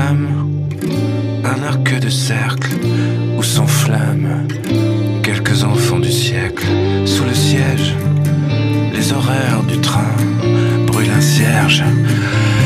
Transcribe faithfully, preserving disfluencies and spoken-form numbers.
flamme, un arc de cercle où s'enflamment quelques enfants du siècle. Sous le siège, les horaires du train brûlent un cierge.